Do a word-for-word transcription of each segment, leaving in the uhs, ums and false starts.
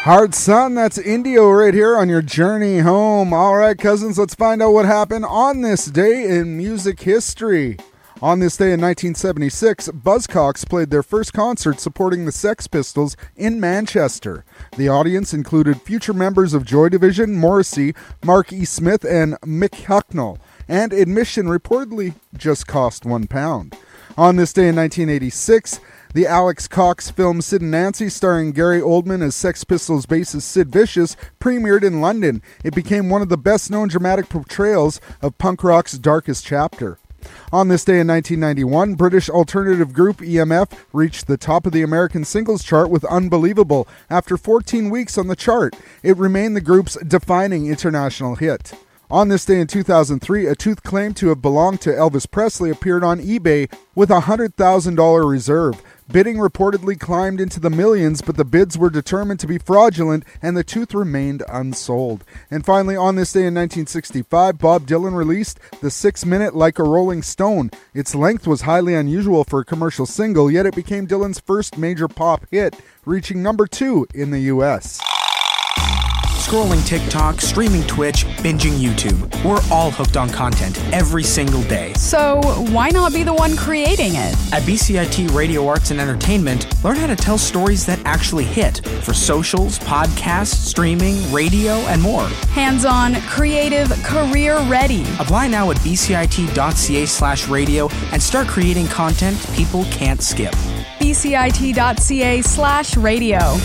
Hard Sun, that's Indio right here on your journey home. All right, cousins, let's find out what happened on this day in music history. On this day in nineteen seventy-six, Buzzcocks played their first concert supporting the Sex Pistols in Manchester. The audience included future members of Joy Division, Morrissey, Mark E. Smith, and Mick Hucknall, and admission reportedly just cost one pound. On this day in nineteen eighty-six, the Alex Cox film Sid and Nancy, starring Gary Oldman as Sex Pistols bassist Sid Vicious, premiered in London. It became one of the best-known dramatic portrayals of punk rock's darkest chapter. On this day in nineteen ninety-one, British alternative group E M F reached the top of the American singles chart with Unbelievable. After fourteen weeks on the chart, it remained the group's defining international hit. On this day in two thousand three, a tooth claimed to have belonged to Elvis Presley appeared on eBay with a one hundred thousand dollars reserve. Bidding reportedly climbed into the millions, but the bids were determined to be fraudulent and the tooth remained unsold. And finally, on this day in nineteen sixty-five, Bob Dylan released the six-minute Like a Rolling Stone. Its length was highly unusual for a commercial single, yet it became Dylan's first major pop hit, reaching number two in the U S Scrolling TikTok, streaming Twitch, binging YouTube. We're all hooked on content every single day. So why not be the one creating it? At B C I T Radio Arts and Entertainment, learn how to tell stories that actually hit for socials, podcasts, streaming, radio, and more. Hands-on, creative, career-ready. Apply now at bcit.ca slash radio and start creating content people can't skip. bcit.ca slash radio.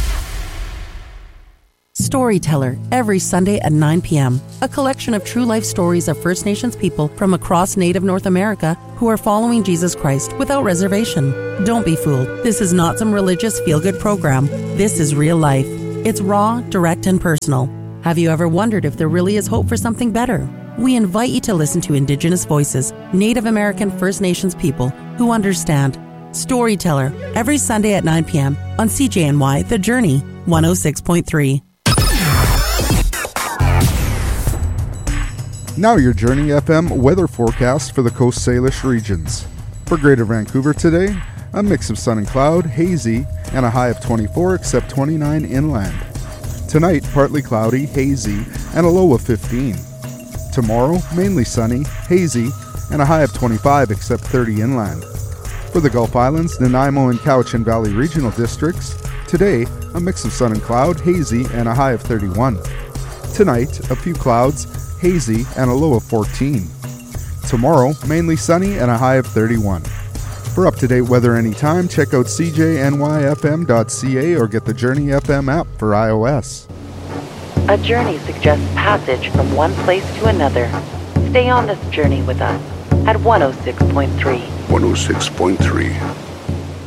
Storyteller, every Sunday at nine p.m. A collection of true life stories of First Nations people from across Native North America who are following Jesus Christ without reservation. Don't be fooled. This is not some religious feel-good program. This is real life. It's raw, direct, and personal. Have you ever wondered if there really is hope for something better? We invite you to listen to Indigenous voices, Native American First Nations people who understand. Storyteller, every Sunday at nine p.m. on C J N Y The Journey, one oh six point three. Now your Journey F M weather forecast for the Coast Salish regions. For Greater Vancouver today, a mix of sun and cloud, hazy, and a high of twenty-four except twenty-nine inland. Tonight, partly cloudy, hazy, and a low of fifteen. Tomorrow, mainly sunny, hazy, and a high of twenty-five except thirty inland. For the Gulf Islands, Nanaimo and Cowichan Valley regional districts, today, a mix of sun and cloud, hazy, and a high of thirty-one. Tonight, a few clouds, hazy, and a low of fourteen. Tomorrow, mainly sunny and a high of thirty-one. For up-to-date weather anytime, check out c j n y f m dot c a or get the Journey F M app for iOS. A journey suggests passage from one place to another. Stay on this journey with us at one oh six point three. one oh six point three.